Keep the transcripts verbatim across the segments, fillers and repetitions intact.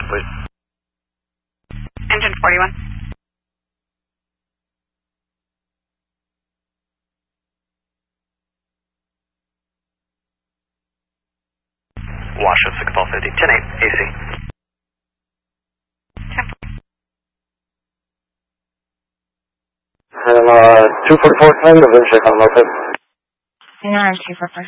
please. Engine forty-one. Washoe six twelve fifty. ten eight, A C. And uh, two forty-four ten, the wind check on moped. Hang on, two four four.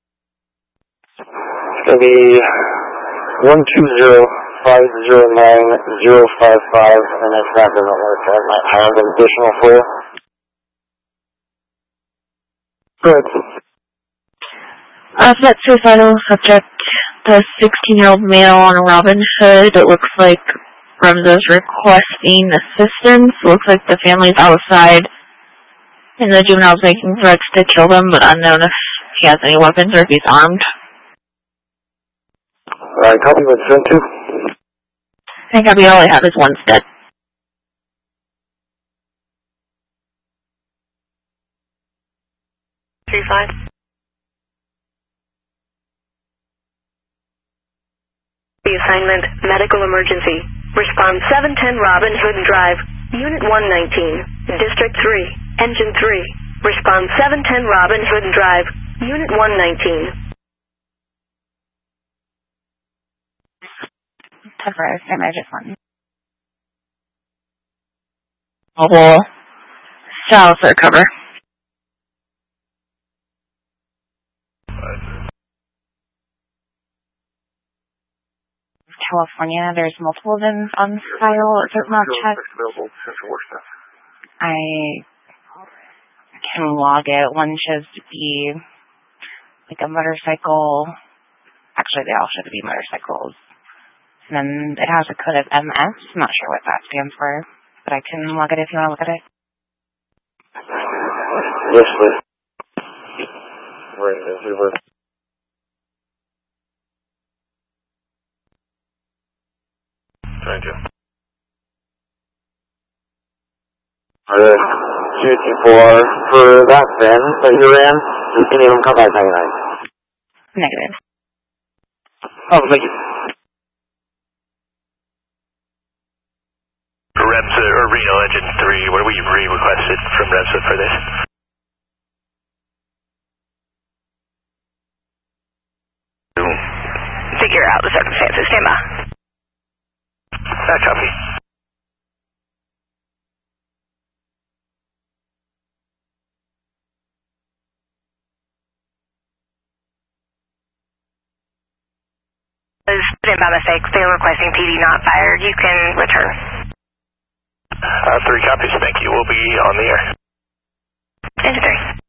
It's going to be one two zero five zero nine zero five five, and if that doesn't work, I might have an additional for you. Good. Uh, that suicidal subject, the sixteen-year-old male on a Robin Hood. It looks like Remzo's requesting assistance. Looks like the family's outside, and the juvenile's making threats to kill them, but unknown if he has any weapons or if he's armed. Alright, copy with send to. I think we all I have is one step. Three five. The assignment, medical emergency. Response seven ten Robin Hood Drive, Unit one nineteen, District three, Engine three. Response seven ten Robin Hood Drive, Unit one nineteen. Temporary, same I just want. Mobile style for cover. California, there's multiple of them on file. Is it not checked? I can log it. One shows to be like a motorcycle. Actually, they all show to be motorcycles. And then it has a code of M S. I'm not sure what that stands for, but I can log it if you want to look at it. Yes, please. Right, yes, we were. Trying to. Alright, two two four for that then, that you ran, you can even come back ninety-nine. Negative. Oh, thank you. Remsa, or Reno Engine three, what we re-requested from Remsa for this? Figure out the circumstances. Stand by. That copy. By mistake, they are requesting P D not fired. You can return. Uh, three copies, thank you. We'll be on the air. Engine three.